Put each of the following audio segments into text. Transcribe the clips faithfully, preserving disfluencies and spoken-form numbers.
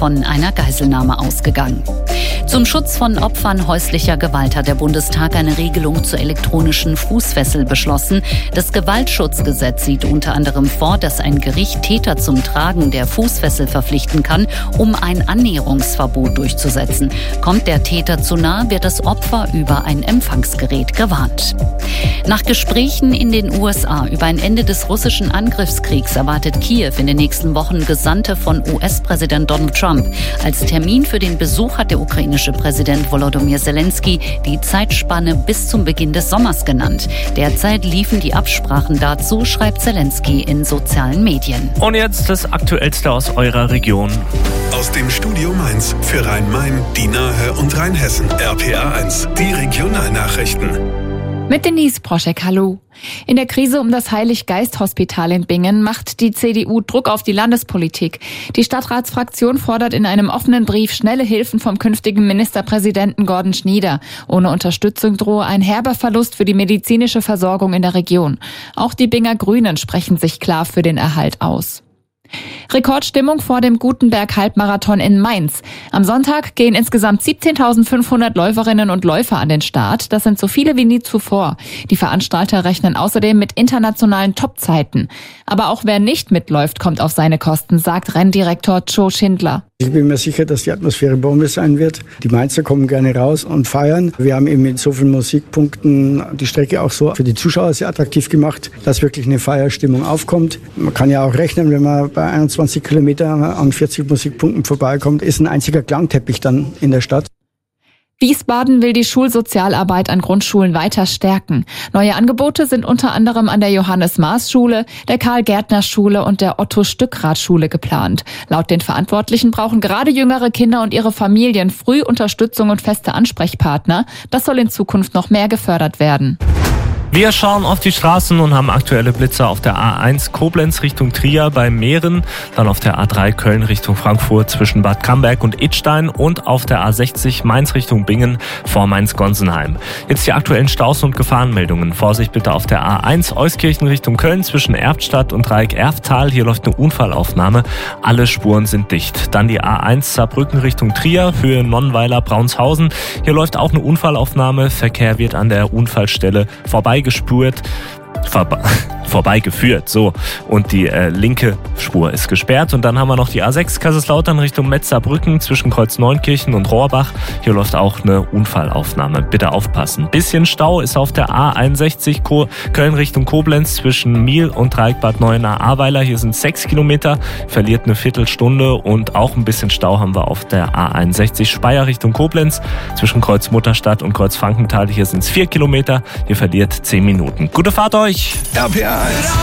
von einer Geiselnahme ausgegangen. Zum Schutz von Opfern häuslicher Gewalt hat der Bundestag eine Regelung zur elektronischen Fußfessel beschlossen. Das Gewaltschutzgesetz sieht unter anderem vor, dass ein Gericht Täter zum Tragen der Fußfessel verpflichten kann, um ein Annäherungsverbot durchzusetzen. Kommt der Täter zu nah, wird das Opfer über ein Empfangsgerät gewarnt. Nach Gesprächen in den U S A über ein Ende des russischen Angriffskriegs erwartet Kiew in den nächsten Wochen Gesandte von U S-Präsident Donald Trump. Als Termin für den Besuch hat der ukrainische Präsident Volodymyr Zelensky die Zeitspanne bis zum Beginn des Sommers genannt. Derzeit liefen die Absprachen dazu, schreibt Zelensky in sozialen Medien. Und jetzt das Aktuellste aus eurer Region. Aus dem Studio Mainz für Rhein-Main, die Nahe und Rheinhessen. R P A eins, die Regionalnachrichten. Mit Denise Proschek, hallo. In der Krise um das Heilig-Geist-Hospital in Bingen macht die C D U Druck auf die Landespolitik. Die Stadtratsfraktion fordert in einem offenen Brief schnelle Hilfen vom künftigen Ministerpräsidenten Gordon Schnieder. Ohne Unterstützung drohe ein herber Verlust für die medizinische Versorgung in der Region. Auch die Binger Grünen sprechen sich klar für den Erhalt aus. Rekordstimmung vor dem Gutenberg-Halbmarathon in Mainz. Am Sonntag gehen insgesamt siebzehntausendfünfhundert Läuferinnen und Läufer an den Start. Das sind so viele wie nie zuvor. Die Veranstalter rechnen außerdem mit internationalen Topzeiten. Aber auch wer nicht mitläuft, kommt auf seine Kosten, sagt Renndirektor Joe Schindler. Ich bin mir sicher, dass die Atmosphäre Bombe sein wird. Die Mainzer kommen gerne raus und feiern. Wir haben eben mit so vielen Musikpunkten die Strecke auch so für die Zuschauer sehr attraktiv gemacht, dass wirklich eine Feierstimmung aufkommt. Man kann ja auch rechnen, wenn man bei einundzwanzig Kilometern an vierzig Musikpunkten vorbeikommt, ist ein einziger Klangteppich dann in der Stadt. Wiesbaden will die Schulsozialarbeit an Grundschulen weiter stärken. Neue Angebote sind unter anderem an der Johannes-Maas-Schule, der Karl-Gärtner-Schule und der Otto-Stückrath-Schule geplant. Laut den Verantwortlichen brauchen gerade jüngere Kinder und ihre Familien früh Unterstützung und feste Ansprechpartner. Das soll in Zukunft noch mehr gefördert werden. Wir schauen auf die Straßen und haben aktuelle Blitzer auf der A eins Koblenz Richtung Trier bei Mähren, dann auf der A drei Köln Richtung Frankfurt zwischen Bad Camberg und Idstein und auf der A sechzig Mainz Richtung Bingen vor Mainz-Gonsenheim. Jetzt die aktuellen Staus- und Gefahrenmeldungen. Vorsicht bitte auf der A eins Euskirchen Richtung Köln zwischen Erftstadt und Dreieck-Erftal. Hier läuft eine Unfallaufnahme. Alle Spuren sind dicht. Dann die A eins Saarbrücken Richtung Trier, Höhe Nonnweiler-Braunsthausen. Hier läuft auch eine Unfallaufnahme. Verkehr wird an der Unfallstelle vorbei gespürt, vorbe- vorbeigeführt, so. Und die äh, linke Spur ist gesperrt. Und dann haben wir noch die A sechs Kaiserslautern Richtung Metzerbrücken zwischen Kreuz-Neunkirchen und Rohrbach. Hier läuft auch eine Unfallaufnahme. Bitte aufpassen. Bisschen Stau ist auf der A einundsechzig Ko- Köln Richtung Koblenz zwischen Miel und Dreieck-Bad Neuenahr-Ahrweiler. Hier sind sechs Kilometer, verliert eine Viertelstunde. Und auch ein bisschen Stau haben wir auf der A einundsechzig Speyer Richtung Koblenz zwischen Kreuz-Mutterstadt und Kreuz-Frankenthal. Hier sind es vier Kilometer. Hier verliert zehn Minuten. Gute Fahrt euch! R P A eins.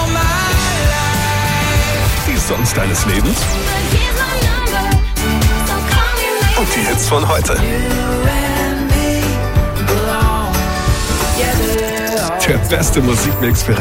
Die Songs deines Lebens und die Hits von heute. Der beste Musikmix für